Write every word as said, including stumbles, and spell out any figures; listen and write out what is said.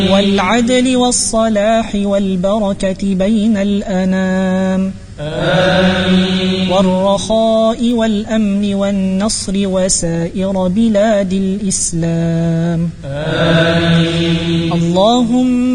والعدل والصلاح والبركة بين الأنام آمين. والرخاء والأمن والنصر وسائر بلاد الإسلام آمين. اللهم